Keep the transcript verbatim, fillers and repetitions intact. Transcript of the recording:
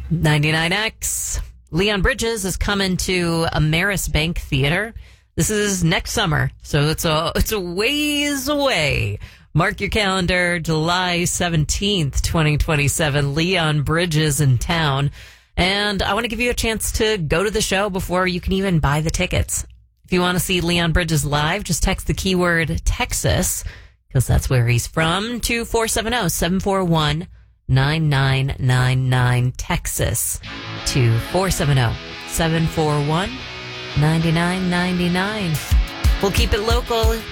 ninety-nine X. Leon Bridges is coming to Ameris Bank Theater. This is next summer, so it's a it's a ways away. Mark your calendar, July seventeenth, twenty twenty-seven. Leon Bridges in town. And I want to give you a chance to go to the show before you can even buy the tickets. If you want to see Leon Bridges live, just text the keyword Texas, because that's where he's from, to four seven zero, seven four one, nine nine nine nine, Texas, to four seven zero, seven four one, nine nine nine nine. We'll keep it local.